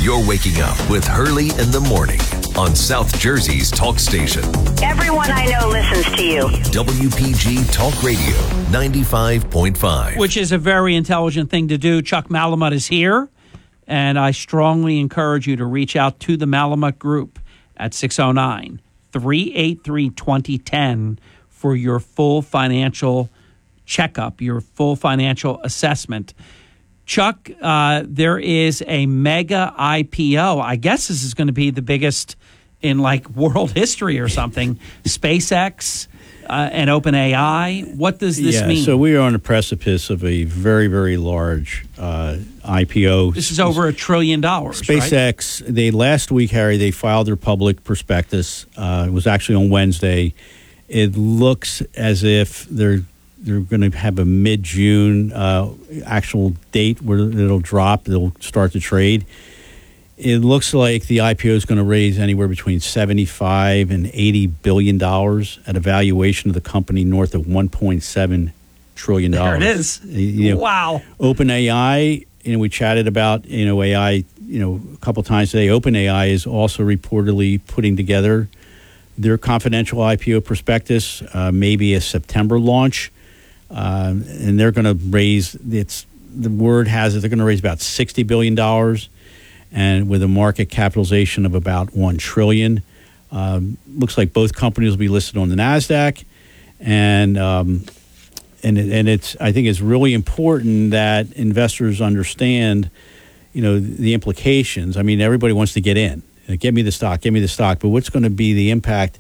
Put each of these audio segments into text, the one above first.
You're waking up with Hurley in the morning on South Jersey's talk station. Everyone I know listens to you. WPG Talk Radio 95.5. Which is a very intelligent thing to do. Chuck Malamut is here, and I strongly encourage you to reach out to the Malamut Group at 609-383-2010 for your full financial checkup, your full financial assessment. Chuck, there is a mega IPO. I guess this is going to be the biggest in like world history or something. SpaceX and OpenAI. What does this mean? So we are on the precipice of a very, very large IPO. This is over $1 trillion. SpaceX, right? They last week, Harry, they filed their public prospectus. It was actually on Wednesday. It looks as if they're going to have a mid-June actual date where it'll drop. They'll start to trade. It looks like the IPO is going to raise anywhere between $75 and $80 billion at a valuation of the company north of $1.7 trillion. There it is. Wow. OpenAI, we chatted about, AI, a couple times today. OpenAI is also reportedly putting together their confidential IPO prospectus, maybe a September launch. And they're going to raise, the word has it, they're going to raise about $60 billion and with a market capitalization of about $1 trillion. Looks like both companies will be listed on the NASDAQ. And it's, I think it's really important that investors understand, the implications. I mean, everybody wants to get in. Give me the stock. But what's going to be the impact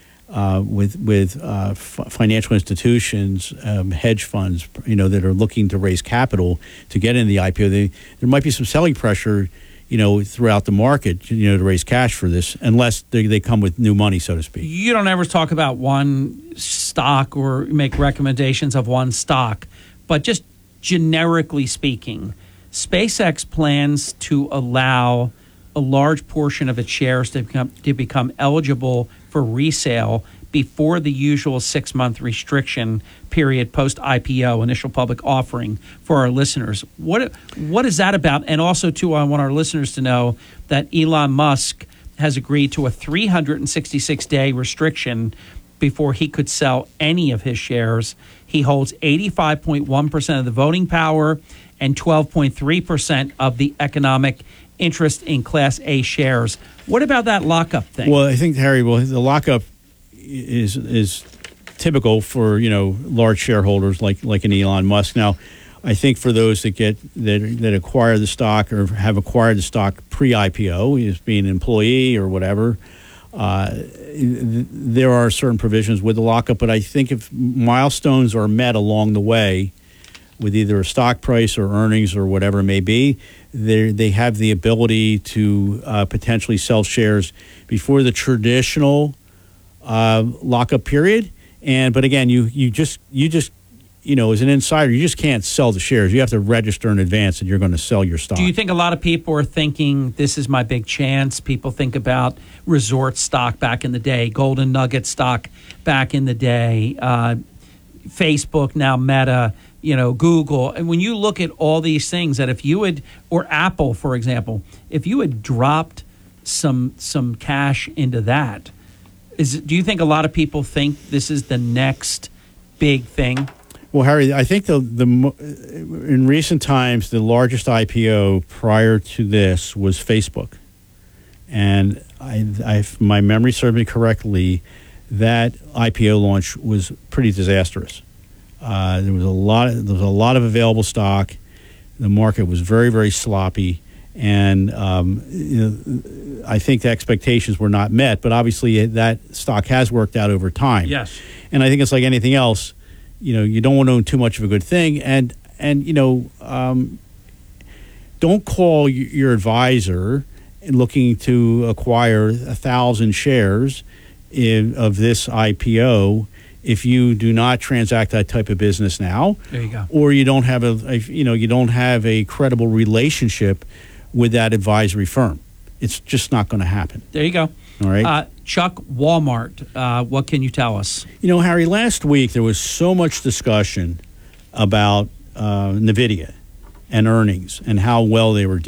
with financial institutions, hedge funds, that are looking to raise capital to get into the IPO? There might be some selling pressure, throughout the market, to raise cash for this, unless they come with new money, so to speak. You don't ever talk about one stock or make recommendations of one stock, but just generically speaking, SpaceX plans to allow a large portion of its shares to become eligible for resale before the usual 6-month restriction period post-IPO, initial public offering, for our listeners. What is that about? And also, too, I want our listeners to know that Elon Musk has agreed to a 366-day restriction before he could sell any of his shares. He holds 85.1% of the voting power and 12.3% of the economic interest in Class A shares. What about that lockup thing? Well, I think, Harry, the lockup is typical for large shareholders like an Elon Musk. Now, I think for those that acquire the stock or have acquired the stock pre-IPO, as being an employee or whatever, there are certain provisions with the lockup. But I think if milestones are met along the way, with either a stock price or earnings or whatever it may be, they have the ability to potentially sell shares before the traditional lockup period. But again, you just as an insider, you just can't sell the shares. You have to register in advance that you're going to sell your stock. Do you think a lot of people are thinking this is my big chance? People think about resort stock back in the day, Golden Nugget stock back in the day, Facebook, now Meta, Google. And when you look at all these things, that if you had, or Apple, for example, if you had dropped some cash into that, do you think a lot of people think this is the next big thing? Well, Harry, I think in recent times, the largest IPO prior to this was Facebook. And if my memory serves me correctly, that IPO launch was pretty disastrous. There was a lot of available stock. The market was very, very sloppy, and I think the expectations were not met. But obviously, that stock has worked out over time. Yes, and I think it's like anything else. You don't want to own too much of a good thing, and don't call your advisor looking to acquire 1,000 shares of this IPO if you do not transact that type of business now. There you go. Or you don't have a credible relationship with that advisory firm. It's just not going to happen. There you go. All right. Chuck, Walmart, what can you tell us? Harry, last week there was so much discussion about NVIDIA and earnings and how well they were